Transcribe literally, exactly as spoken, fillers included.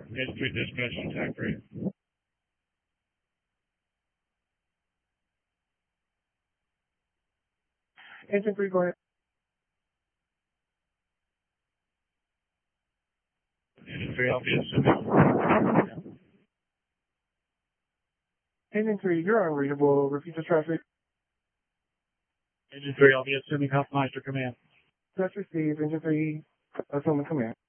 Engine three dispatch on attack rate. Engine three, go ahead. Engine three, I'll be assuming. Engine three, you're unreadable. Repeat the traffic. Engine three, I'll be assuming Huffmeister command. That's received. Engine three, assuming command.